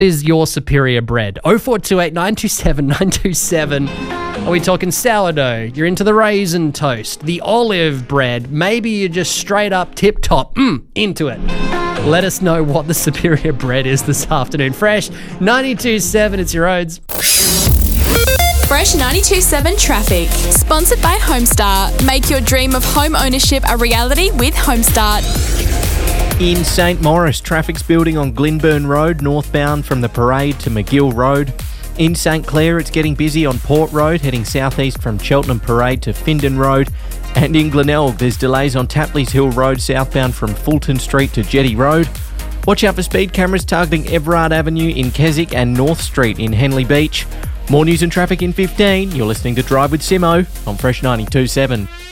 Is your superior bread? 0428 927 927. Are we talking sourdough? You're into the raisin toast, the olive bread. Maybe you're just straight up tip top into it. Let us know what the superior bread is this afternoon. Fresh 92.7, it's your roads. Fresh 92.7 Traffic. Sponsored by Homestart. Make your dream of home ownership a reality with Homestart. In St Maurice, traffic's building on Glenburn Road, northbound from the Parade to McGill Road. In St Clair, it's getting busy on Port Road, heading southeast from Cheltenham Parade to Findon Road. And in Glenelg, there's delays on Tapleys Hill Road, southbound from Fulton Street to Jetty Road. Watch out for speed cameras targeting Everard Avenue in Keswick and North Street in Henley Beach. More news and traffic in 15. You're listening to Drive with Simo on Fresh 92.7.